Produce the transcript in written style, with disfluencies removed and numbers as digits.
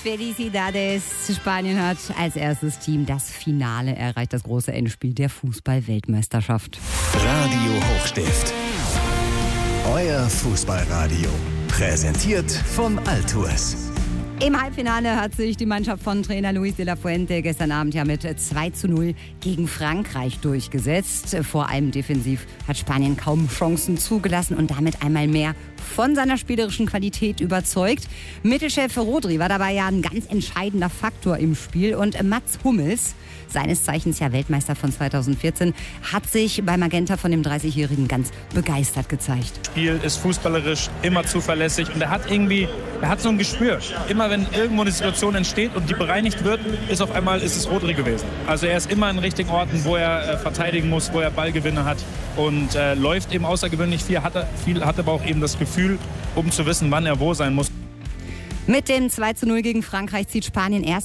Felicidades. Spanien hat als erstes Team das Finale erreicht, das große Endspiel der Fußball-Weltmeisterschaft. Radio Hochstift. Euer Fußballradio. Präsentiert vom Altours. Im Halbfinale hat sich die Mannschaft von Trainer Luis de la Fuente gestern Abend ja mit 2:0 gegen Frankreich durchgesetzt. Vor allem defensiv hat Spanien kaum Chancen zugelassen und damit einmal mehr von seiner spielerischen Qualität überzeugt. Mittelchef Rodri war dabei ja ein ganz entscheidender Faktor im Spiel und Mats Hummels, seines Zeichens ja Weltmeister von 2014, hat sich bei Magenta von dem 30-Jährigen ganz begeistert gezeigt. Spiel ist fußballerisch immer zuverlässig und er hat so ein Gespür. Immer wenn irgendwo eine Situation entsteht und die bereinigt wird, ist es Rodri gewesen. Also er ist immer an richtigen Orten, wo er verteidigen muss, wo er Ballgewinne hat und läuft eben außergewöhnlich viel, hat aber auch eben das Gefühl, um zu wissen, wann er wo sein muss. Mit dem 2:0 gegen Frankreich zieht Spanien erst